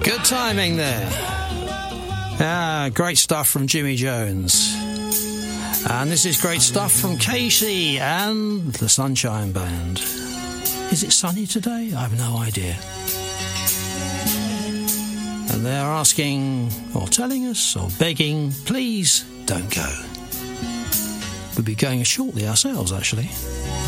Good timing there. Great stuff from Jimmy Jones. And this is great stuff from Casey and the Sunshine Band. Is it sunny today? I have no idea. And they're asking, or telling us, or begging, please don't go. We'll be going shortly ourselves, actually.